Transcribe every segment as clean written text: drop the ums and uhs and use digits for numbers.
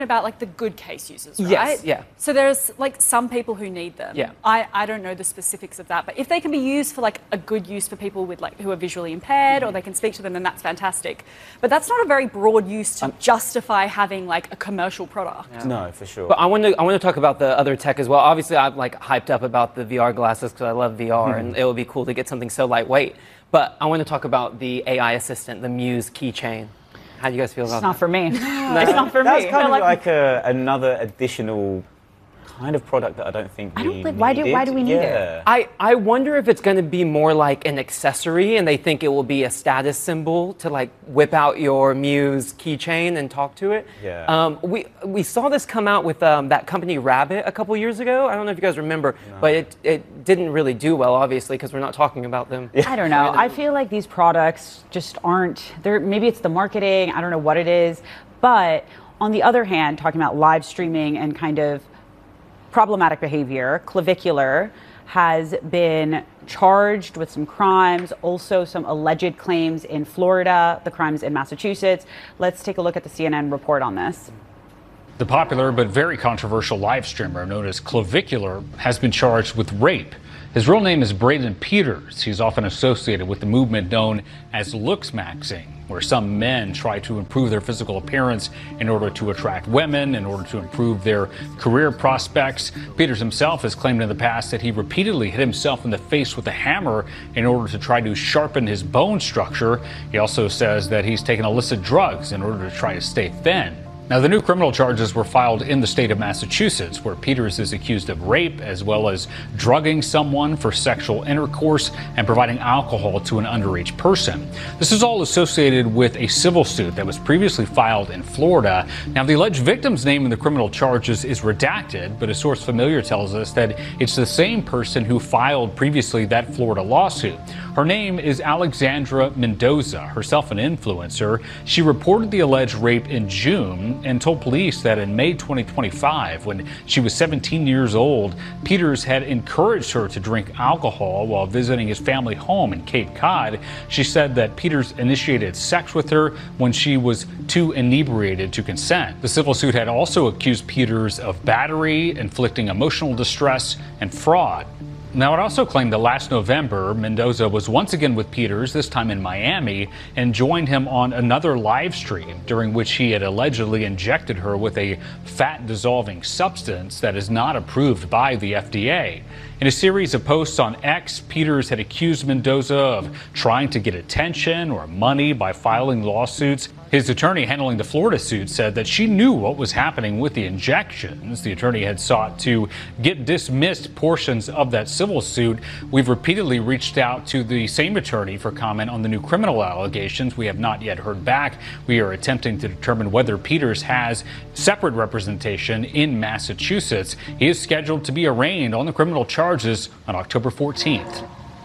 about like the good case users, right? Yes, yeah. So there's like some people who need them. Yeah. I don't know the specifics of that, but if they can be used for like a good use for people with like who are visually impaired or they can speak to them, then that's fantastic. But that's not a very broad use to justify having like a commercial product. Yeah. No, for sure. But I want to talk about the other tech as well. Obviously, I'm like hyped up about the VR glasses because I love VR and it would be cool to get something so lightweight. But I want to talk about the AI assistant, the Muse keychain. How do you guys feel about that? It's not for me. No. It's not for That's me. kind of like another additional kind of product that I don't think we needed. Why do we need it? I wonder if it's going to be more like an accessory and they think it will be a status symbol to like whip out your Muse keychain and talk to it. Yeah. We saw this come out with that company Rabbit a couple years ago. I don't know if you guys remember, but it didn't really do well, obviously, because we're not talking about them. I don't know. I feel like these products just aren't, maybe it's the marketing, I don't know what it is. But on the other hand, talking about live streaming and kind of problematic behavior, Clavicular has been charged with some crimes, also some alleged claims in Florida, the crimes in Massachusetts. Let's take a look at the CNN report on this. The popular but very controversial live streamer known as Clavicular has been charged with rape. His real name is Braden Peters. He's often associated with the movement known as looks maxing, where some men try to improve their physical appearance in order to attract women, in order to improve their career prospects. Peters himself has claimed in the past that he repeatedly hit himself in the face with a hammer in order to try to sharpen his bone structure. He also says that he's taken illicit drugs in order to try to stay thin. Now, the new criminal charges were filed in the state of Massachusetts, where Peters is accused of rape as well as drugging someone for sexual intercourse and providing alcohol to an underage person. This is all associated with a civil suit that was previously filed in Florida. Now, the alleged victim's name in the criminal charges is redacted, but a source familiar tells us that it's the same person who filed previously that Florida lawsuit. Her name is Alexandra Mendoza, herself an influencer. She reported the alleged rape in June and told police that in May 2025, when she was 17 years old, Peters had encouraged her to drink alcohol while visiting his family home in Cape Cod. She said that Peters initiated sex with her when she was too inebriated to consent. The civil suit had also accused Peters of battery, inflicting emotional distress, and fraud. Now, it also claimed that last November, Mendoza was once again with Peters, this time in Miami, and joined him on another live stream during which he had allegedly injected her with a fat-dissolving substance that is not approved by the FDA. In a series of posts on X, Peters had accused Mendoza of trying to get attention or money by filing lawsuits. His attorney handling the Florida suit said that she knew what was happening with the injections. The attorney had sought to get dismissed portions of that civil suit. We've repeatedly reached out to the same attorney for comment on the new criminal allegations. We have not yet heard back. We are attempting to determine whether Peters has separate representation in Massachusetts. He is scheduled to be arraigned on the criminal charges on October 14th.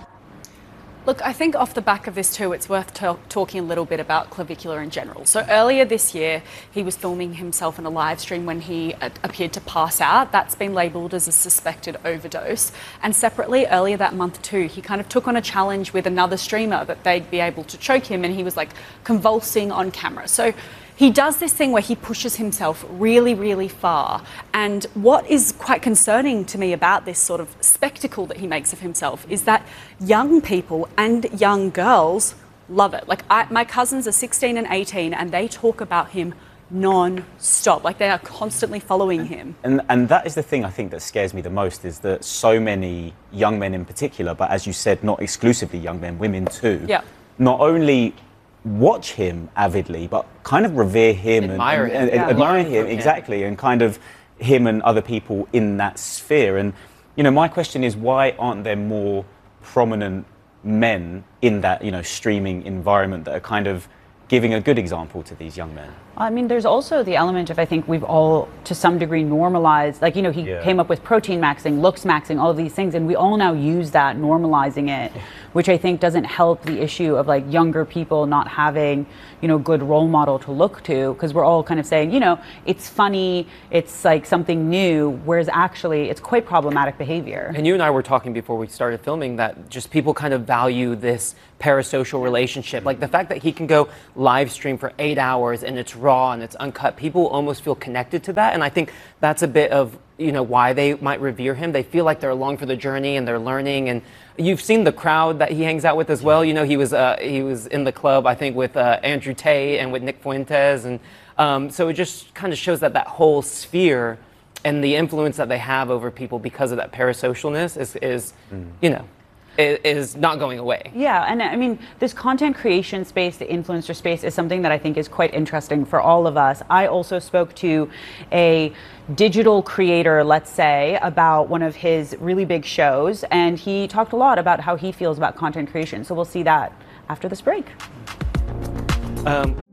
Look, I think off the back of this too, it's worth talking a little bit about Clavicular in general. So earlier this year, he was filming himself in a live stream when he appeared to pass out. That's been labelled as a suspected overdose. And separately, earlier that month too, he kind of took on a challenge with another streamer that they'd be able to choke him, and he was like convulsing on camera. So he does this thing where he pushes himself really, really far. And what is quite concerning to me about this sort of spectacle that he makes of himself is that young people and young girls love it. Like my cousins are 16 and 18 and they talk about him non-stop. Like they are constantly following him. And that is the thing I think that scares me the most, is that so many young men in particular, but as you said, not exclusively young men, women too, not only watch him avidly, but kind of revere him admire and admire him, exactly, and kind of him and other people in that sphere. And, you know, my question is, why aren't there more prominent men in that, you know, streaming environment that are kind of giving a good example to these young men? I mean, there's also the element of, I think we've all, to some degree, normalized, like, you know, he came up with protein maxing, looks maxing, all of these things, and we all now use that, normalizing it, which I think doesn't help the issue of, like, younger people not having, you know, good role model to look to, because we're all kind of saying, you know, it's funny, it's like something new, whereas actually it's quite problematic behavior. And you and I were talking before we started filming that just people kind of value this parasocial relationship, like the fact that he can go live stream for 8 hours and it's raw and it's uncut, people almost feel connected to that. And I think that's a bit of, why they might revere him. They feel like they're along for the journey and they're learning. And you've seen the crowd that he hangs out with as well. He was in the club, I think, with Andrew Tate and with Nick Fuentes. And so it just kind of shows that whole sphere and the influence that they have over people because of that parasocialness is not going away. Yeah, and I mean, this content creation space, the influencer space, is something that I think is quite interesting for all of us. I also spoke to a digital creator, let's say, about one of his really big shows, and he talked a lot about how he feels about content creation. So we'll see that after this break.